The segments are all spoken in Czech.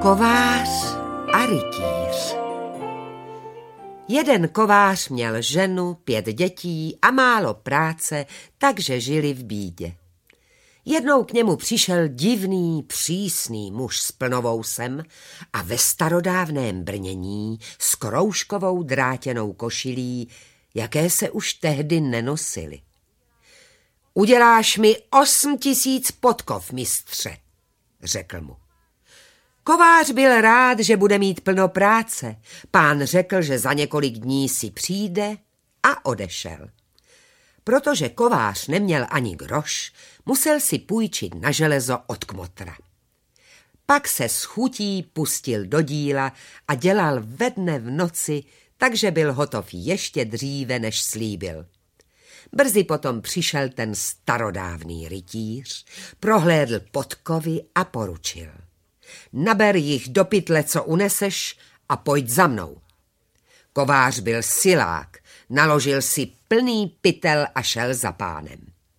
Kovář a rytíř. Jeden kovář měl ženu, 5 dětí a málo práce, takže žili v bídě. Jednou k němu přišel divný, přísný muž s plnovousem a ve starodávném brnění s kroužkovou drátěnou košilí, jaké se už tehdy nenosily. Uděláš mi 8 000 podkov, mistře, řekl mu. Kovář byl rád, že bude mít plno práce. Pán řekl, že za několik dní si přijde a odešel. Protože kovář neměl ani groš, musel si půjčit na železo od kmotra. Pak se s chutí pustil do díla a dělal ve dne v noci, takže byl hotov ještě dříve, než slíbil. Brzy potom přišel ten starodávný rytíř, prohlédl podkovy a poručil. Naber jich do pytle, co uneseš, a pojď za mnou. Kovář byl silák, naložil si plný pytel a šel za pánem.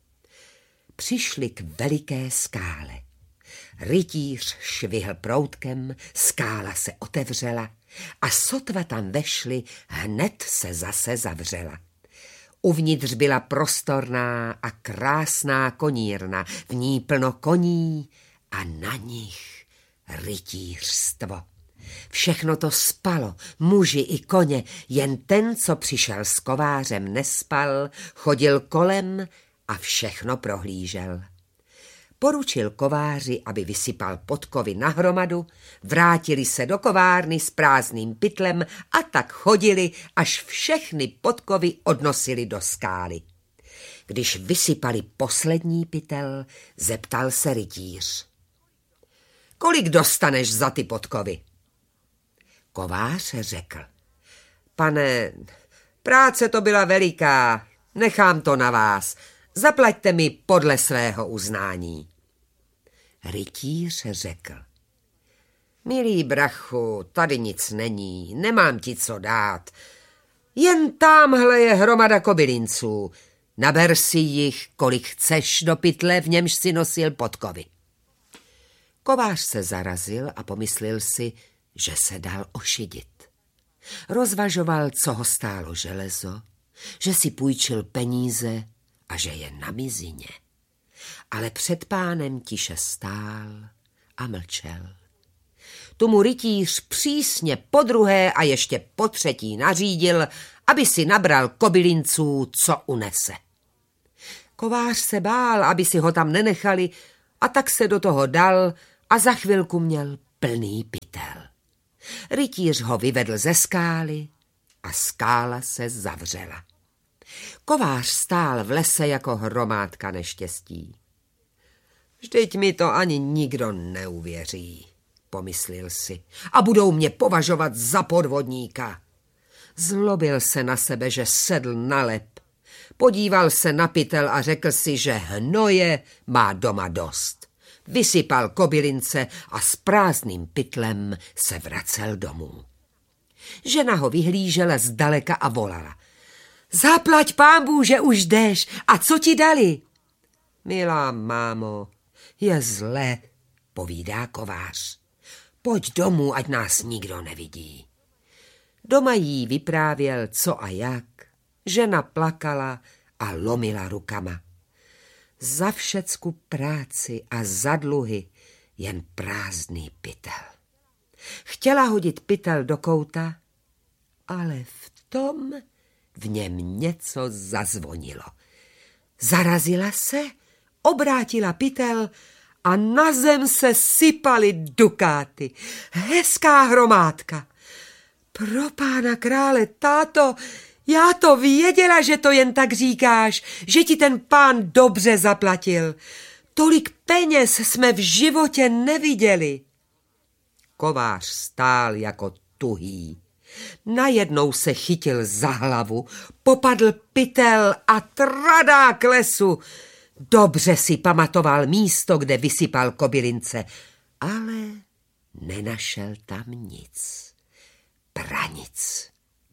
Přišli k veliké skále. Rytíř švihl proutkem, skála se otevřela a sotva tam vešli, hned se zase zavřela. Uvnitř byla prostorná a krásná konírna, v ní plno koní a na nich rytířstvo. Všechno to spalo, muži i koně, jen ten, co přišel s kovářem, nespal, chodil kolem a všechno prohlížel. Poručil kováři, aby vysypal podkovy na hromadu, vrátili se do kovárny s prázdným pytlem a tak chodili, až všechny podkovy odnosili do skály. Když vysypali poslední pytel, zeptal se rytíř. Kolik dostaneš za ty podkovy? Kovář řekl. Pane, práce to byla veliká, nechám to na vás, zaplaťte mi podle svého uznání. Rytíř řekl. Milý brachu, tady nic není, nemám ti co dát. Jen támhle je hromada kobylinců, naber si jich, kolik chceš do pytle, v němž si nosil podkovy. Kovář se zarazil a pomyslel si, že se dal ošidit. Rozvažoval, co ho stálo železo, že si půjčil peníze a že je na mizině. Ale před pánem tiše stál a mlčel. Tu mu rytíř přísně podruhé a ještě potřetí nařídil, aby si nabral kobylinců, co unese. Kovář se bál, aby si ho tam nenechali, a tak se do toho dal a za chvilku měl plný pytel. Rytíř ho vyvedl ze skály a skála se zavřela. Kovář stál v lese jako hromádka neštěstí. Vždyť mi to ani nikdo neuvěří, pomyslel si, a budou mě považovat za podvodníka. Zlobil se na sebe, že sedl na lep. Podíval se na pytel a řekl si, že hnoje má doma dost. Vysypal kobylince a s prázdným pytlem se vracel domů. Žena ho vyhlížela zdaleka a volala. Zaplať pánbůh, že už jdeš, a co ti dali? Milá mámo, je zle, povídá kovář. Pojď domů, ať nás nikdo nevidí. Doma jí vyprávěl, co a jak. Žena plakala a lomila rukama. Za všecku práci a za dluhy jen prázdný pytel. Chtěla hodit pytel do kouta, ale v tom v něm něco zazvonilo. Zarazila se, obrátila pytel a na zem se sypaly dukáty. Hezká hromádka. Pro pána krále, táto, já to věděla, že to jen tak říkáš, že ti ten pán dobře zaplatil. Tolik peněz jsme v životě neviděli. Kovář stál jako tuhý. Najednou se chytil za hlavu, popadl pytel a tradá k lesu. Dobře si pamatoval místo, kde vysypal kobylince, ale nenašel tam nic. Pranic.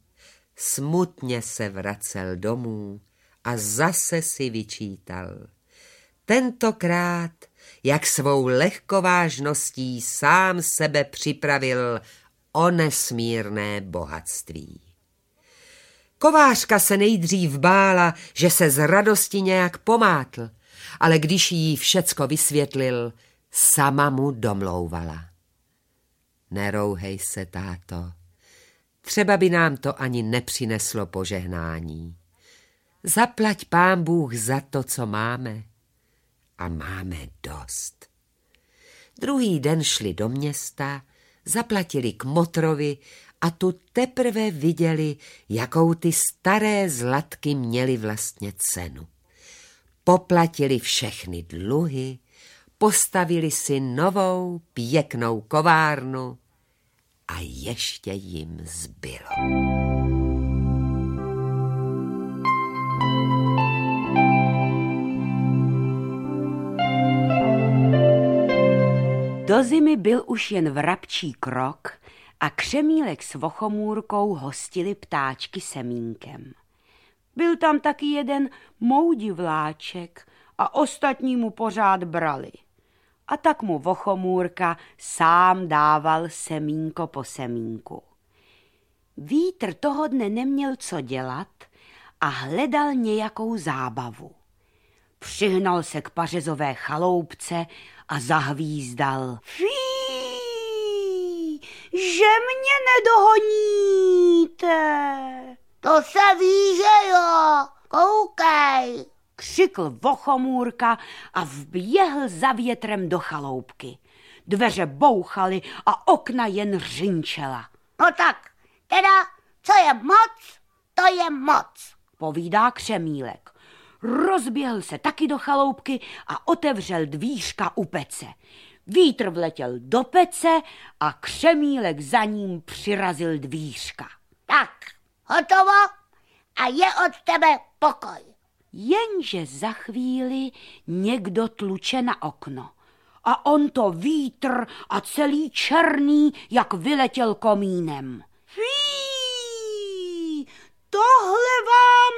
Smutně se vracel domů a zase si vyčítal. Tentokrát jak svou lehkovážností sám sebe připravil o nesmírné bohatství. Kovářka se nejdřív bála, že se z radosti nějak pomátl, ale když jí všecko vysvětlil, sama mu domlouvala. Nerouhej se, táto, třeba by nám to ani nepřineslo požehnání. Zaplať Pán Bůh za to, co máme. A máme dost. Druhý den šli do města, zaplatili kmotrovi a tu teprve viděli, jakou ty staré zlatky měly vlastně cenu. Poplatili všechny dluhy, postavili si novou pěknou kovárnu a ještě jim zbylo. Do zimy byl už jen vrabčí krok a Křemílek s Vochomůrkou hostili ptáčky semínkem. Byl tam taky jeden moudivláček a ostatní mu pořád brali. A tak mu Vochomůrka sám dával semínko po semínku. Vítr toho dne neměl co dělat a hledal nějakou zábavu. Přihnal se k pařezové chaloupce a zahvízdal. Fí, že mě nedohoníte. To se ví, že jo, koukej, křikl Vochomůrka a vběhl za větrem do chaloupky. Dveře bouchaly a okna jen řinčela. No tak, teda, co je moc, to je moc, povídá Křemílek. Rozběhl se taky do chaloupky a otevřel dvířka u pece. Vítr vletěl do pece a Křemílek za ním přirazil dvířka. Tak, hotovo a je od tebe pokoj. Jenže za chvíli někdo tluče na okno. A on to vítr a celý černý, jak vyletěl komínem. Fí, tohle vám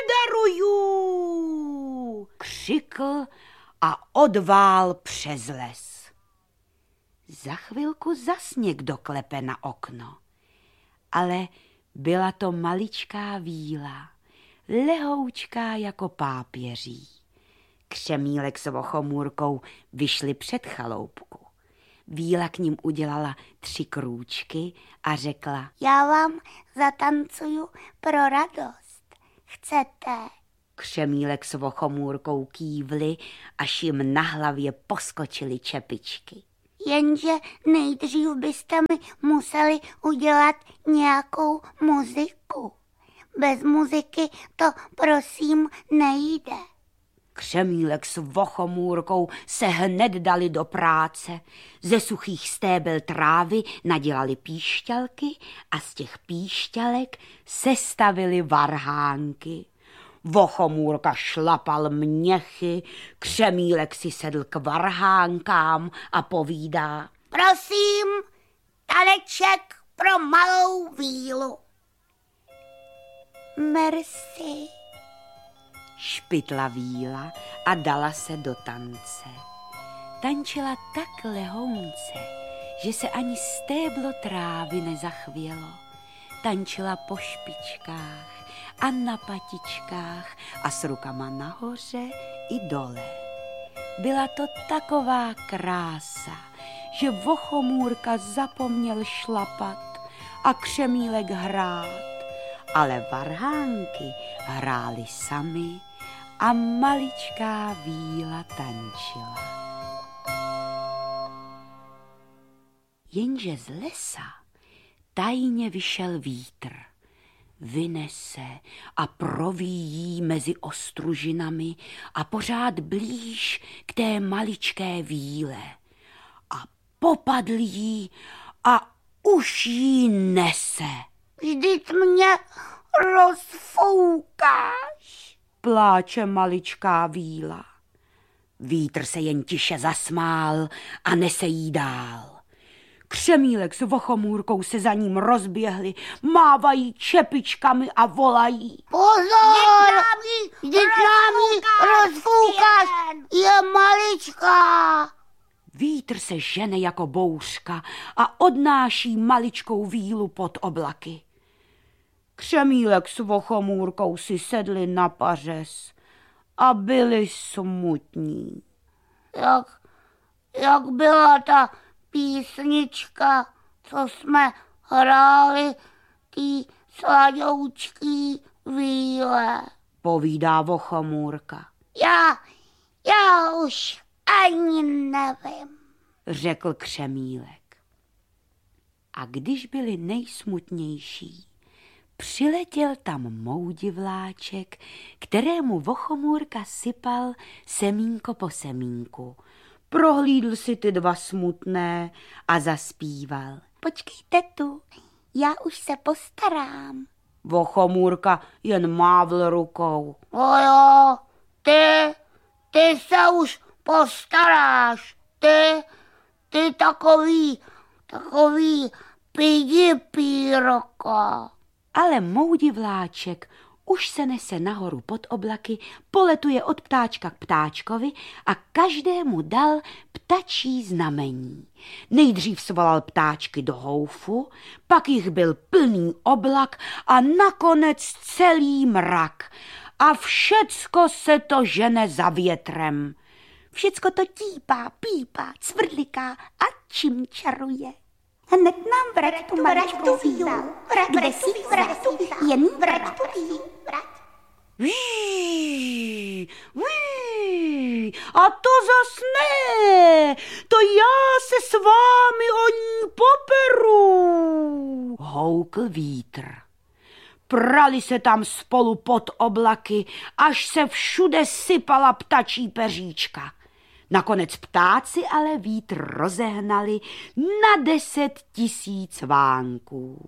nedaruju, křikl a odvál přes les. Za chvilku zas někdo klepe na okno, ale byla to maličká víla, lehoučká jako pápěří. Křemílek s Vochomůrkou vyšli před chaloupku. Víla k ním udělala 3 krůčky a řekla: Já vám zatancuju pro radost. Chcete? Křemílek s Vochomůrkou kývli, až jim na hlavě poskočily čepičky. Jenže nejdřív byste mi museli udělat nějakou muziku. Bez muziky to prosím nejde. Křemílek s Vochomůrkou se hned dali do práce. Ze suchých stébel trávy nadělali píšťalky a z těch píšťalek sestavili varhánky. Vochomůrka šlapal měchy, Křemílek si sedl k varhánkám a povídá: Prosím, taneček pro malou vílu. Merci, špitla víla a dala se do tance. Tančila tak lehounce, že se ani stéblo trávy nezachvělo. Tančila po špičkách a na patičkách a s rukama nahoře i dole. Byla to taková krása, že Vochomůrka zapomněl šlapat a Křemílek hrát. Ale varhánky hrály samy a maličká víla tančila. Jenže z lesa tajně vyšel vítr. Vynese a províjí mezi ostružinami a pořád blíž k té maličké víle. A popadl jí a už jí nese. Vždyť mě rozfoukáš, pláče maličká víla. Vítr se jen tiše zasmál a nese jí dál. Křemílek s Vochomůrkou se za ním rozběhli, mávají čepičkami a volají. Pozor! Vždyť nám rozfoukáš, je maličká. Vítr se žene jako bouřka a odnáší maličkou vílu pod oblaky. Křemílek s Vochomůrkou si sedli na pařez a byli smutní. Jak byla ta písnička, co jsme hráli, tý sladoučký víle, povídá Vochomůrka. Já už ani nevím, řekl Křemílek. A když byli nejsmutnější, přiletěl tam Moudivláček, kterému Vochomůrka sypal semínko po semínku. Prohlídl si ty dva smutné a zaspíval. Počkejte tu, já už se postarám. Vochomůrka jen mávl rukou. Jo, ty se už postaráš, ty takový pidi píroko. Ale Moudivláček už se nese nahoru pod oblaky, poletuje od ptáčka k ptáčkovi a každému dal ptačí znamení. Nejdřív svolal ptáčky do houfu, pak jich byl plný oblak a nakonec celý mrak. A všecko se to žene za větrem. Všecko to típá, pípá, cvrliká a čimčaruje. Hned nám vrať tu maličkou vílu, kde si vrať, jen vrať tu vílu. A to zas ne, to já se s vámi o ní poperu, houkl vítr. Prali se tam spolu pod oblaky, až se všude sypala ptačí peříčka. Nakonec ptáci ale vítr rozehnali na 10 000 vánků.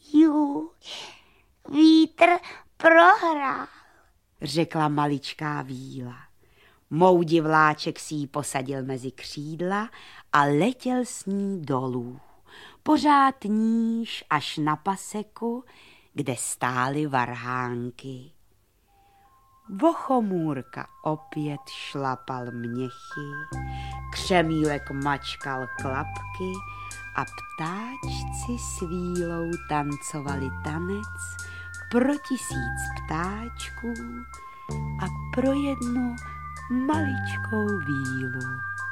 Vítr prohrál, řekla maličká víla. Moudivláček si ji posadil mezi křídla a letěl s ní dolů. Pořád níž až na paseku, kde stály varhánky. Vochomůrka opět šlapal měchy, Křemílek mačkal klapky a ptáčci s vílou tancovali tanec pro 1000 ptáčků a pro jednu maličkou vílu.